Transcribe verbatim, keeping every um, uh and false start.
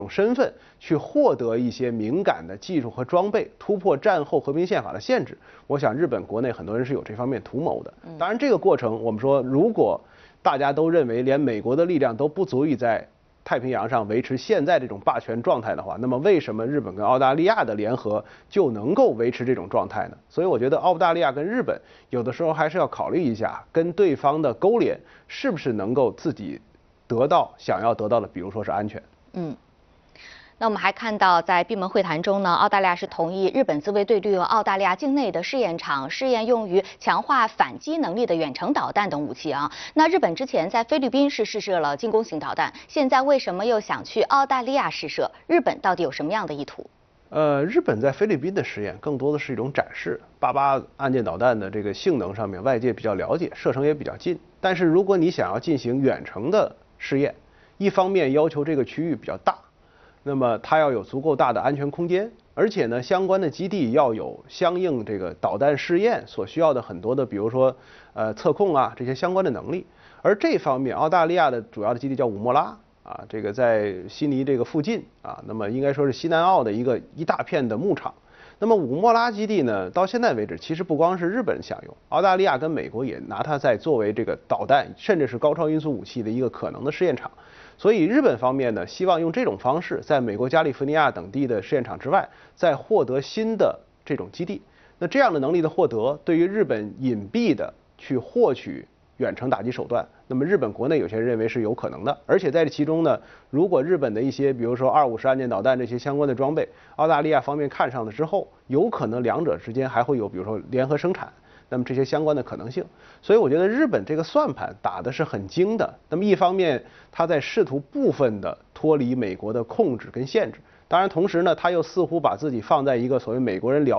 身份去获得一些敏感的技术和装备，突破战后和平宪法的限制。我想日本国内很多人是有这方面图谋的。当然，这个过程我们说，如果大家都认为连美国的力量都不足以在太平洋上维持现在这种霸权状态的话，那么为什么日本跟澳大利亚的联合就能够维持这种状态呢？所以我觉得澳大利亚跟日本有的时候还是要考虑一下，跟对方的勾连是不是能够自己得到想要得到的，比如说是安全。 嗯。那我们还看到，在闭门会谈中呢，澳大利亚是同意日本自卫队利用澳大利亚境内的试验场试验用于强化反击能力的远程导弹等武器啊。那日本之前在菲律宾是试射了进攻型导弹，现在为什么又想去澳大利亚试射？日本到底有什么样的意图？ 呃，日本在菲律宾的实验更多的是一种展示，八八岸舰导弹的这个性能上面，外界比较了解，射程也比较近。但是如果你想要进行远程的试验，一方面要求这个区域比较大。那么它要有足够大的安全空间，而且呢，相关的基地要有相应这个导弹试验所需要的很多的，比如说呃测控啊这些相关的能力。而这方面，澳大利亚的主要的基地叫武莫拉啊，这个在悉尼这个附近啊，那么应该说是西南澳的一个一大片的牧场。那么武莫拉基地呢，到现在为止，其实不光是日本想用，澳大利亚跟美国也拿它在作为这个导弹甚至是高超音速武器的一个可能的试验场。所以日本方面呢，希望用这种方式，在美国加利福尼亚等地的试验场之外，再获得新的这种基地。那这样的能力的获得，对于日本隐蔽的去获取远程打击手段，那么日本国内有些人认为是有可能的。而且在这其中呢，如果日本的一些，比如说二五式岸舰导弹这些相关的装备，澳大利亚方面看上了之后，有可能两者之间还会有，比如说联合生产。那么这些相关的可能性，所以我觉得日本这个算盘打的是很精的。那么一方面，他在试图部分的脱离美国的控制跟限制，当然同时呢，他又似乎把自己放在一个所谓美国人了